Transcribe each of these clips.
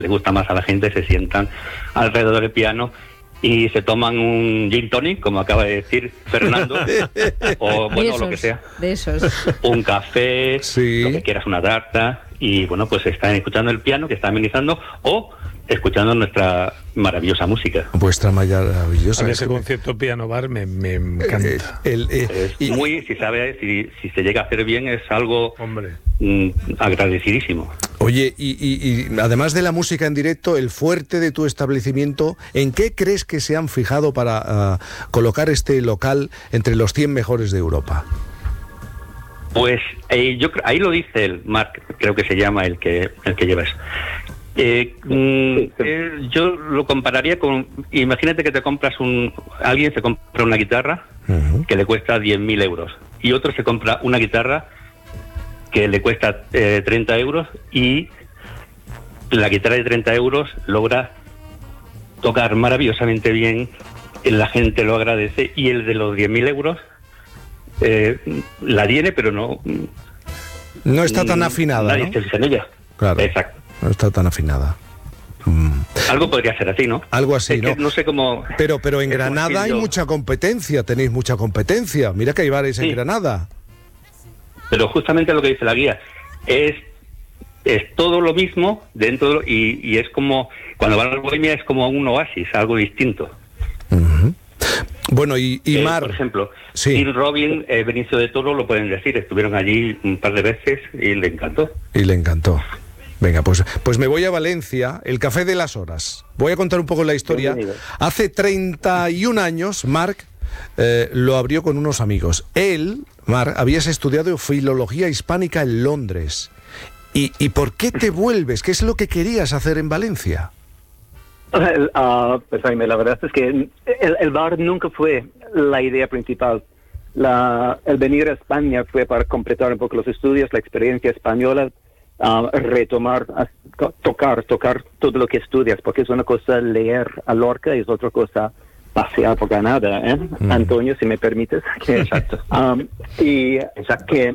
le gusta más a la gente, se sientan alrededor del piano y se toman un gin tonic, como acaba de decir Fernando, o bueno, lo que sea. De esos. Un café, Sí. lo que quieras, una tarta, y bueno, pues están escuchando el piano que está amenizando, o escuchando nuestra maravillosa música. Vuestra maravillosa. A mí ese concepto piano bar me encanta. Es muy, si se llega a hacer bien, es algo Hombre. agradecidísimo. Oye, y además de la música en directo, el fuerte de tu establecimiento, ¿en qué crees que se han fijado para colocar este local entre los 100 mejores de Europa? Pues ahí lo dice el Marc, creo que se llama el que lleva eso. Yo lo compararía con, imagínate que alguien se compra una guitarra que le cuesta 10.000 euros y otro se compra una guitarra que le cuesta 30 euros y la guitarra de 30 euros logra tocar maravillosamente bien, la gente lo agradece, y el de los 10.000 euros la tiene, pero no está tan afinada, nadie ¿no? se fija en ella. Claro. Exacto. No está tan afinada. Algo podría ser así, ¿no? Algo así, Es que ¿no? no sé cómo... Pero en es Granada como hay si yo- mucha competencia, tenéis mucha competencia. Mira que hay bares en Sí. Granada. Pero justamente lo que dice la guía es todo lo mismo dentro y es como cuando vas a la Bohemia es como un oasis, algo distinto. Bueno, y Mar, por ejemplo, sí. Tim Robbins, Benicio de Toro lo pueden decir, estuvieron allí un par de veces y le encantó. Y le encantó. Venga, pues me voy a Valencia, el Café de las Horas. Voy a contar un poco la historia. Hace 31 años, Marc lo abrió con unos amigos. Él, Marc, habías estudiado filología hispánica en Londres. ¿Y por qué te vuelves? ¿Qué es lo que querías hacer en Valencia? Pues Jaime, la verdad es que el bar nunca fue la idea principal. El venir a España fue para completar un poco los estudios, la experiencia española, retomar, tocar todo lo que estudias, porque es una cosa leer a Lorca y es otra cosa pasear por Granada, ¿eh? Antonio, si me permites. Exacto. Que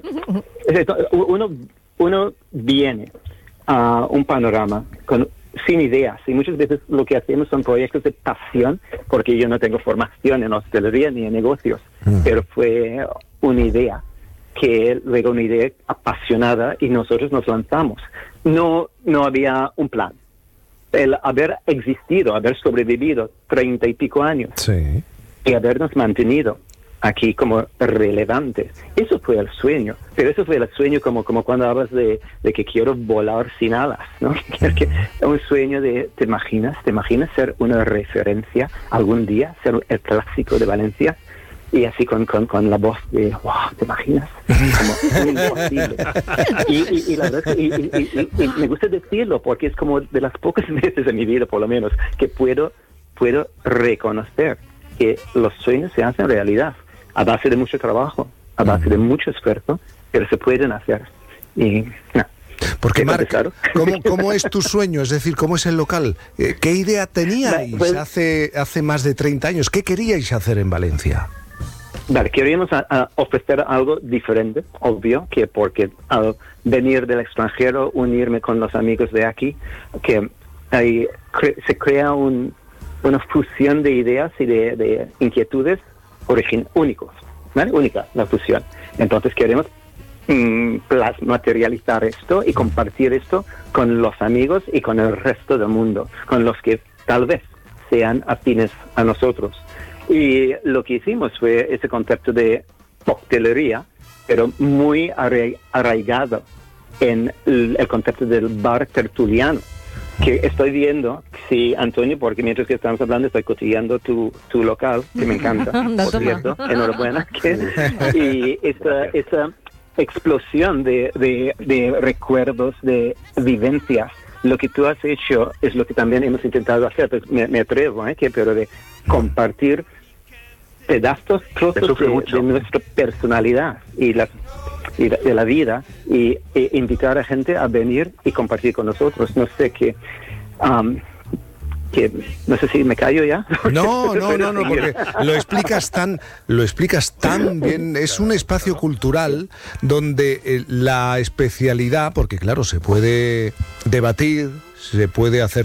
uno viene a un panorama sin ideas, y muchas veces lo que hacemos son proyectos de pasión, porque yo no tengo formación en hostelería ni en negocios, pero fue una idea que luego una idea apasionada y nosotros nos lanzamos. No había un plan. El haber existido, haber sobrevivido 30 y pico años, Sí. y habernos mantenido aquí como relevantes, eso fue el sueño. Pero eso fue el sueño como cuando hablas de que quiero volar sin alas, ¿no? Que un sueño de, ¿te imaginas ser una referencia algún día, ser el clásico de Valencia? Y así con la voz de, wow, ¿te imaginas? Como imposible. Y la verdad es que y me gusta decirlo, porque es como de las pocas veces en mi vida, por lo menos, que puedo reconocer que los sueños se hacen realidad a base de mucho trabajo, a base de mucho esfuerzo, pero se pueden hacer. Y no. Porque, Marc, Claro. ¿cómo es tu sueño? Es decir, ¿cómo es el local? ¿Qué idea teníais Pues, hace más de 30 años? ¿Qué queríais hacer en Valencia? Vale, queríamos ofrecer algo diferente, obvio, que porque al venir del extranjero, unirme con los amigos de aquí, que se crea una fusión de ideas y de inquietudes únicos, ¿vale? Única la fusión. Entonces queremos materializar esto y compartir esto con los amigos y con el resto del mundo, con los que tal vez sean afines a nosotros. Y lo que hicimos fue ese concepto de coctelería, pero muy arraigado en el concepto del bar tertuliano, que estoy viendo, sí, Antonio, porque mientras que estamos hablando estoy cotilleando tu local, que me encanta, por cierto, enhorabuena. Y esa explosión de recuerdos, de vivencias, lo que tú has hecho es lo que también hemos intentado hacer, pues me atrevo, pero de compartir pedazos, trozos de nuestra personalidad y de la vida, e invitar a gente a venir y compartir con nosotros. No sé que no sé si me callo ya. No, porque lo explicas tan bien. Es un espacio cultural donde la especialidad, porque claro, se puede debatir, se puede hacer